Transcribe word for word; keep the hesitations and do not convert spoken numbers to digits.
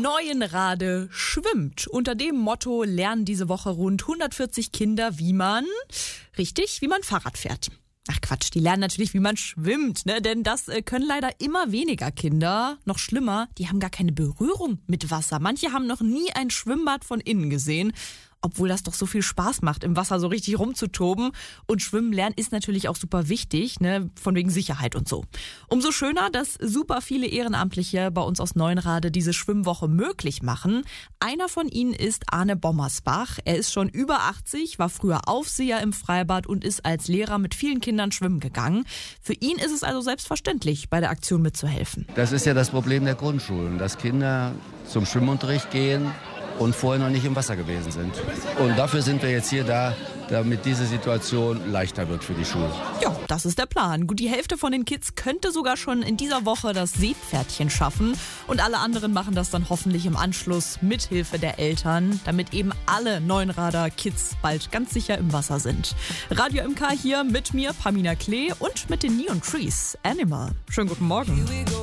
Neuenrade schwimmt. Unter dem Motto lernen diese Woche rund hundertvierzig Kinder, wie man, richtig, wie man Fahrrad fährt. Ach Quatsch, die lernen natürlich, wie man schwimmt, ne? Denn das äh, können leider immer weniger Kinder. Noch schlimmer, die haben gar keine Berührung mit Wasser. Manche haben noch nie ein Schwimmbad von innen gesehen. Obwohl das doch so viel Spaß macht, im Wasser so richtig rumzutoben. Und Schwimmen lernen ist natürlich auch super wichtig, ne, von wegen Sicherheit und so. Umso schöner, dass super viele Ehrenamtliche bei uns aus Neuenrade diese Schwimmwoche möglich machen. Einer von ihnen ist Arne Bommersbach. Er ist schon über achtzig, war früher Aufseher im Freibad und ist als Lehrer mit vielen Kindern schwimmen gegangen. Für ihn ist es also selbstverständlich, bei der Aktion mitzuhelfen. Das ist ja das Problem der Grundschulen, dass Kinder zum Schwimmunterricht gehen und vorher noch nicht im Wasser gewesen sind. Und dafür sind wir jetzt hier da, damit diese Situation leichter wird für die Schulen. Ja, das ist der Plan. Gut, die Hälfte von den Kids könnte sogar schon in dieser Woche das Seepferdchen schaffen. Und alle anderen machen das dann hoffentlich im Anschluss mit Hilfe der Eltern, damit eben alle Neuenrader Kids bald ganz sicher im Wasser sind. Radio M K hier mit mir, Pamina Klee, und mit den Neon Trees, Animal. Schönen guten Morgen.